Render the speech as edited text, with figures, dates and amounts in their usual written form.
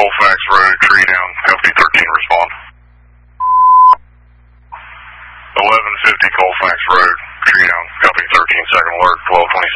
Colfax Road, tree down, Company 13, respond. 1150 Colfax Road, tree down, Company 13, second alert, 1226.